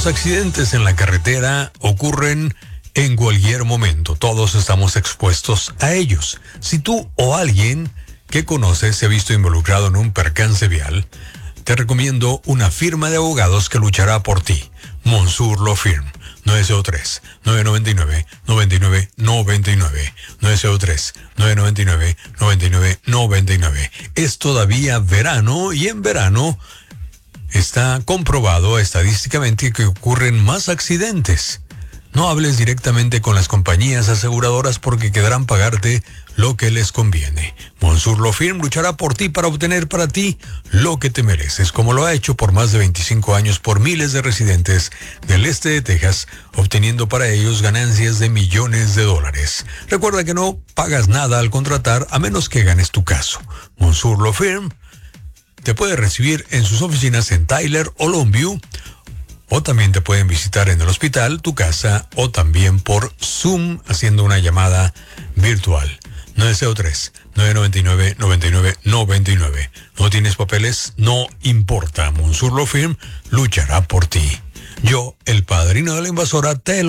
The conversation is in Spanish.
Los accidentes en la carretera ocurren en cualquier momento. Todos estamos expuestos a ellos. Si tú o alguien que conoces se ha visto involucrado en un percance vial, te recomiendo una firma de abogados que luchará por ti. Monsur Law Firm. 903-999-9999. 903-999-9999. Es todavía verano y en verano está comprobado estadísticamente que ocurren más accidentes. No hables directamente con las compañías aseguradoras porque quedarán pagarte lo que les conviene. Monsur Law Firm luchará por ti para obtener para ti lo que te mereces, como lo ha hecho por más de 25 años por miles de residentes del este de Texas, obteniendo para ellos ganancias de millones de dólares. Recuerda que no pagas nada al contratar a menos que ganes tu caso. Monsur Law Firm te puede recibir en sus oficinas en Tyler o Longview, o también te pueden visitar en el hospital, tu casa, o también por Zoom haciendo una llamada virtual. 903-999-9999. ¿No tienes papeles? No importa. Monsur Law Firm luchará por ti. Yo, el padrino de la invasora, te lo